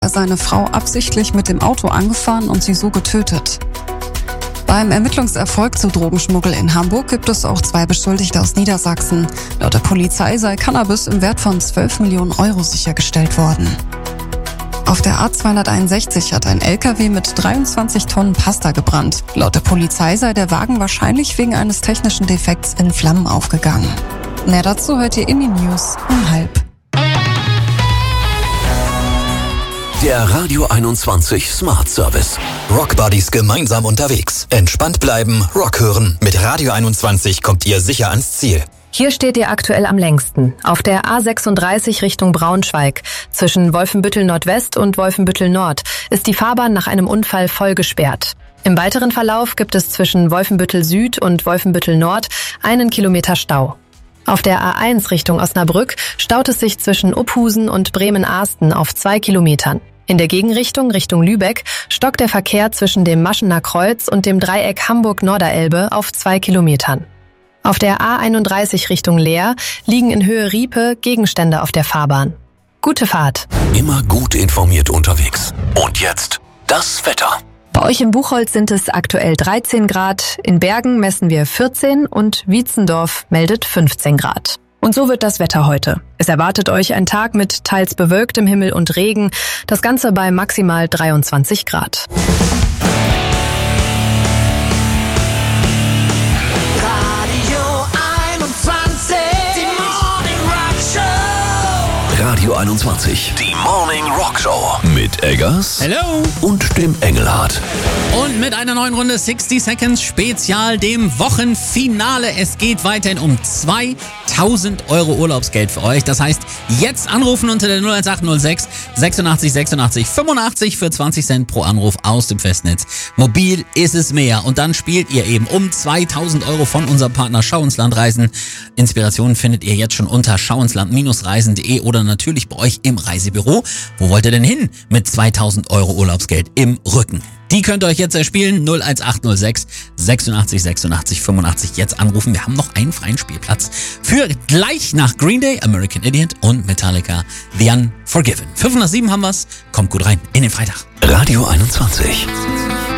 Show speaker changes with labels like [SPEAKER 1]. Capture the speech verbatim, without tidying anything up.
[SPEAKER 1] seine Frau absichtlich mit dem Auto angefahren und sie so getötet. Beim Ermittlungserfolg zu Drogenschmuggel in Hamburg gibt es auch zwei Beschuldigte aus Niedersachsen. Laut der Polizei sei Cannabis im Wert von zwölf Millionen Euro sichergestellt worden. Auf der A zweihunderteinundsechzig hat ein L K W mit dreiundzwanzig Tonnen Pasta gebrannt. Laut der Polizei sei der Wagen wahrscheinlich wegen eines technischen Defekts in Flammen aufgegangen. Mehr dazu hört ihr in den News um halb.
[SPEAKER 2] Der Radio einundzwanzig Smart Service.
[SPEAKER 3] Rock Buddies gemeinsam unterwegs. Entspannt bleiben, Rock hören. Mit Radio einundzwanzig kommt ihr sicher ans Ziel.
[SPEAKER 4] Hier steht ihr aktuell am längsten. Auf der A sechsunddreißig Richtung Braunschweig. Zwischen Wolfenbüttel Nordwest und Wolfenbüttel Nord ist die Fahrbahn nach einem Unfall voll gesperrt. Im weiteren Verlauf gibt es zwischen Wolfenbüttel Süd und Wolfenbüttel Nord einen Kilometer Stau. Auf der A eins Richtung Osnabrück staut es sich zwischen Uphusen und Bremen-Ahsten auf zwei Kilometern. In der Gegenrichtung Richtung Lübeck stockt der Verkehr zwischen dem Maschener Kreuz und dem Dreieck Hamburg-Norderelbe auf zwei Kilometern. Auf der A einunddreißig Richtung Leer liegen in Höhe Riepe Gegenstände auf der Fahrbahn. Gute Fahrt.
[SPEAKER 2] Immer gut informiert unterwegs. Und jetzt das Wetter.
[SPEAKER 4] Bei euch im Buchholz sind es aktuell dreizehn Grad, in Bergen messen wir vierzehn und Wietzendorf meldet fünfzehn Grad. Und so wird das Wetter heute. Es erwartet euch ein Tag mit teils bewölktem Himmel und Regen, das Ganze bei maximal dreiundzwanzig Grad.
[SPEAKER 2] Radio einundzwanzig, die Morning Rock Show mit Eggers
[SPEAKER 5] Hello.
[SPEAKER 2] und dem Engelhardt.
[SPEAKER 5] Und mit einer neuen Runde sechzig Seconds Spezial, dem Wochenfinale. Es geht weiterhin um zweitausend Euro Urlaubsgeld für euch. Das heißt, jetzt anrufen unter der null eins acht null sechs sechsundachtzig sechsundachtzig fünfundachtzig für zwanzig Cent pro Anruf aus dem Festnetz. Mobil ist es mehr. Und dann spielt ihr eben um zweitausend Euro von unserem Partner Schau ins Land Reisen. Inspirationen findet ihr jetzt schon unter schau ins land reisen punkt de oder natürlich bei euch im Reisebüro. Wo wollt ihr denn hin mit zweitausend Euro Urlaubsgeld im Rücken? Die könnt ihr euch jetzt erspielen. null eins acht null sechs sechsundachtzig sechsundachtzig fünfundachtzig. Jetzt anrufen. Wir haben noch einen freien Spielplatz für gleich nach Green Day, American Idiot und Metallica, The Unforgiven. fünf nach sieben haben wir's. Kommt gut rein in den Freitag.
[SPEAKER 2] Radio einundzwanzig.